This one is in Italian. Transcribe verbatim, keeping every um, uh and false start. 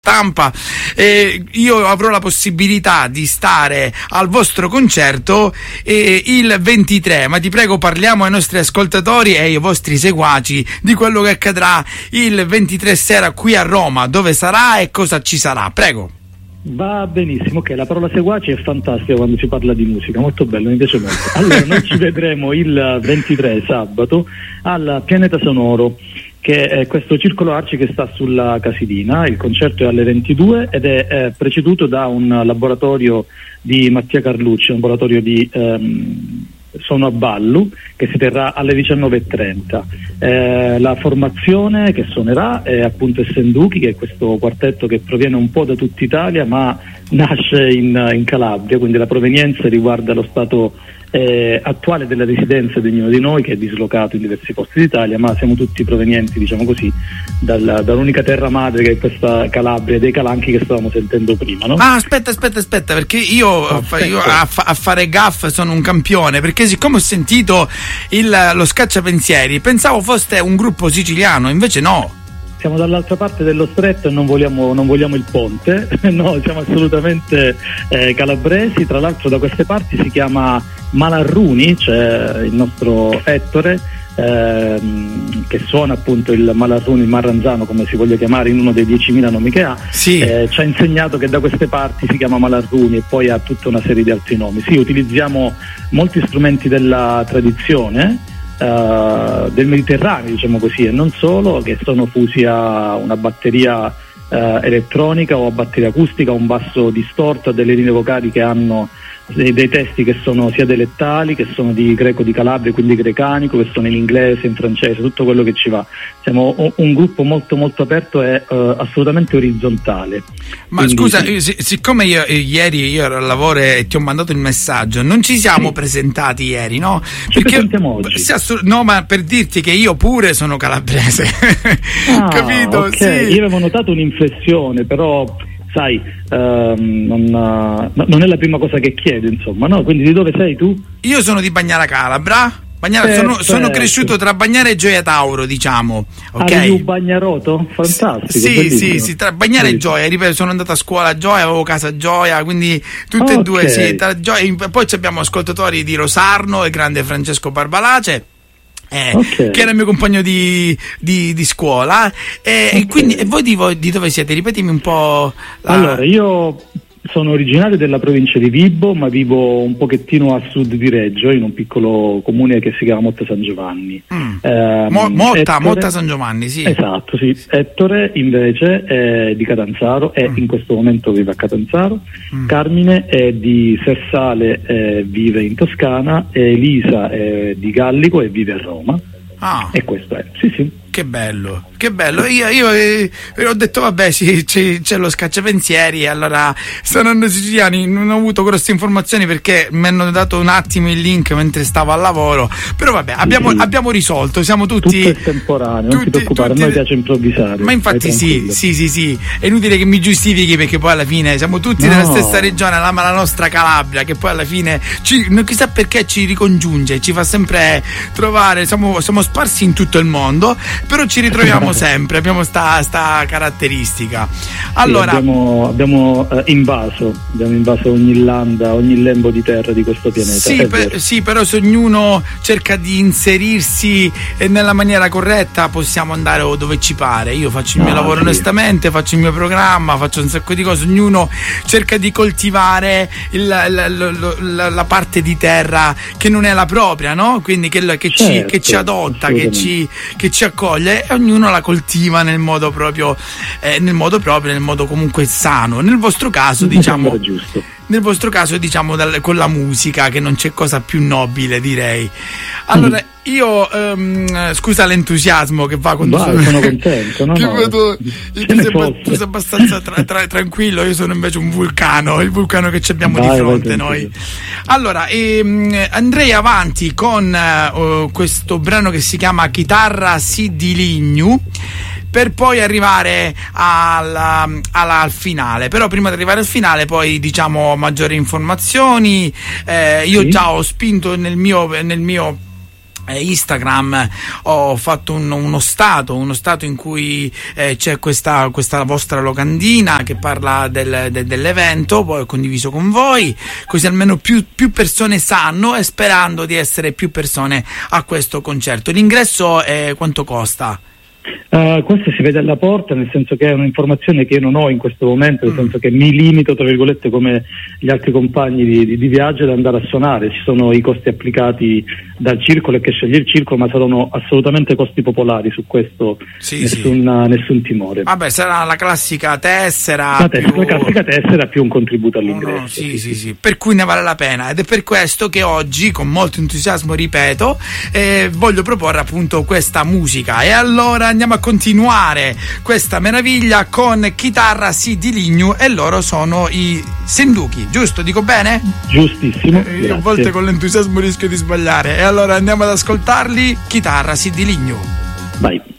stampa, eh, io avrò la possibilità di stare al vostro concerto eh, il ventitré, ma ti prego parliamo ai nostri ascoltatori e ai vostri seguaci di quello che accadrà il ventitré sera qui a Roma, dove sarà e cosa ci sarà, prego. Va benissimo, ok, la parola seguaci è fantastica quando si parla di musica, molto bello, mi piace molto. Allora, noi ci vedremo il ventitré sabato al Pianeta Sonoro, che è questo circolo arci che sta sulla Casilina. Il concerto è alle ventidue ed è eh, preceduto da un laboratorio di Mattia Carlucci, un laboratorio di ehm, suono a ballo che si terrà alle diciannove e trenta. Eh, la formazione che suonerà è appunto Essenduchi, che è questo quartetto che proviene un po' da tutta Italia ma nasce in, in Calabria, quindi la provenienza riguarda lo stato eh, attuale della residenza di ognuno di noi, che è dislocato in diversi posti d'Italia, ma siamo tutti provenienti, diciamo così, dal, dall'unica terra madre che è questa Calabria, dei Calanchi che stavamo sentendo prima, no? Ah, aspetta, aspetta, aspetta, perché io, oh, io a, a fare gaff sono un campione, perché siccome ho sentito il, lo Scacciapensieri pensavo fosse un gruppo siciliano, invece no. Siamo dall'altra parte dello stretto e non vogliamo, non vogliamo il ponte, no, siamo assolutamente eh, calabresi. Tra l'altro da queste parti si chiama Malarruni, c'è il nostro Ettore ehm, che suona appunto il Malarruni, il Marranzano, come si voglia chiamare, in uno dei diecimila nomi che ha, sì. eh, ci ha insegnato che da queste parti si chiama Malarruni e poi ha tutta una serie di altri nomi. Sì, utilizziamo molti strumenti della tradizione, Uh, del Mediterraneo, diciamo così, e non solo, che sono fusi a una batteria uh, elettronica o a batteria acustica, un basso distorto, a delle linee vocali che hanno dei, dei testi che sono sia dialettali, che sono di greco di Calabria, quindi grecanico, che sono in inglese, in francese, tutto quello che ci va. Siamo un gruppo molto molto aperto e uh, assolutamente orizzontale. Ma quindi, scusa, sì. siccome io eh, ieri io ero al lavoro e ti ho mandato il messaggio, non ci siamo sì. presentati ieri, no? Ci Perché presentiamo oggi. Assolut- no, ma per dirti che io pure sono calabrese. Ah, capito? Okay. Sì. Io avevo notato un'inflessione, però sai, uh, non, uh, non è la prima cosa che chiedo, insomma, no? Quindi di dove sei tu? Io sono di Bagnara Calabra. Bagnara, sono, sono cresciuto tra Bagnara e Gioia Tauro, diciamo. Ok. Avevi un Bagnaroto? Fantastico. Sì, bellissimo. sì, sì, tra Bagnara e Gioia, ripeto, sono andato a scuola a Gioia, avevo casa a Gioia, quindi tutte okay. e due, sì, tra Gioia, poi abbiamo ascoltatori di Rosarno, il grande Francesco Barbalace. Eh, okay. Che era il mio compagno di, di, di scuola, eh, okay. e quindi e voi di, voi di dove siete? Ripetimi un po'. La... Allora, io sono originario della provincia di Vibo, ma vivo un pochettino a sud di Reggio, in un piccolo comune che si chiama Motta San Giovanni. Mm. Eh, Mo, Motta, Ettore, Motta San Giovanni, sì. Esatto, sì. Ettore invece è di Catanzaro e mm. in questo momento vive a Catanzaro. Mm. Carmine è di Sersale e vive in Toscana, e Elisa è di Gallico e vive a Roma. Ah. E questo è, sì sì. Che bello, che bello. Io, io eh, ho detto vabbè sì, c'è, c'è lo Scacciapensieri, allora saranno siciliani. Non ho avuto grosse informazioni perché mi hanno dato un attimo il link mentre stavo al lavoro, però vabbè, abbiamo, sì. abbiamo risolto, siamo tutti. Tutto è temporaneo, tutti, non ti preoccupare, tutti, a noi piace improvvisare. Ma infatti sì, sì, sì, sì, è inutile che mi giustifichi, perché poi alla fine siamo tutti no. nella stessa regione, la, la nostra Calabria, che poi alla fine ci, non chissà perché ci ricongiunge, ci fa sempre trovare, siamo, siamo sparsi in tutto il mondo, però ci ritroviamo sempre, abbiamo sta, sta caratteristica. Allora sì, abbiamo, abbiamo uh, invaso abbiamo invaso ogni landa, ogni lembo di terra di questo pianeta. Sì, per, sì, però se ognuno cerca di inserirsi nella maniera corretta possiamo andare dove ci pare. Io faccio il mio ah, lavoro sì. onestamente, faccio il mio programma, faccio un sacco di cose, ognuno cerca di coltivare il, la, la, la, la parte di terra che non è la propria, no? Quindi che, che, certo, ci, che ci adotta, che ci, che ci accoglie, e ognuno la coltiva nel modo proprio, eh, nel modo proprio, nel modo comunque sano. Nel vostro caso, diciamo, nel vostro caso, diciamo, dal, con la musica, che non c'è cosa più nobile, direi. Allora, mm. io, um, scusa l'entusiasmo che va quando vai, sono, sono contento, no? no. Vedo, tu, sei, tu sei abbastanza tra, tra, tranquillo, io sono invece un vulcano, il vulcano che ci abbiamo vai, di fronte vai, noi. Allora, ehm, andrei avanti con uh, questo brano che si chiama Chitarra Si di Lignu, per poi arrivare alla, alla, al finale. Però prima di arrivare al finale poi diciamo maggiori informazioni. eh, io sì. già ho spinto nel mio, nel mio Instagram ho fatto un, uno stato uno stato in cui eh, c'è questa, questa vostra locandina che parla del, de, dell'evento, poi ho condiviso con voi, così almeno più, più persone sanno, e sperando di essere più persone a questo concerto. L'ingresso eh, quanto costa? Uh, questo si vede alla porta, nel senso che è un'informazione che io non ho in questo momento, nel mm. senso che mi limito, tra virgolette, come gli altri compagni di, di, di viaggio, ad andare a suonare. Ci sono i costi applicati dal circolo e che sceglie il circolo, ma saranno assolutamente costi popolari, su questo sì, nessun, sì. nessun timore. Vabbè, sarà la classica tessera, la, tessera, più... la classica tessera più un contributo all'ingresso. No, no, sì, sì, sì, per cui ne vale la pena, ed è per questo che oggi, con molto entusiasmo, ripeto, eh, voglio proporre appunto questa musica. E allora andiamo a continuare questa meraviglia con Chitarra Sì di Ligno, e loro sono i Senduchi, giusto? Dico bene? Giustissimo. Eh, io a volte con l'entusiasmo rischio di sbagliare, e allora andiamo ad ascoltarli. Chitarra Sì di Ligno. Vai.